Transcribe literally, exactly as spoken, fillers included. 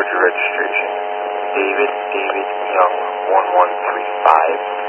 your registration. David, David Young, one one three five.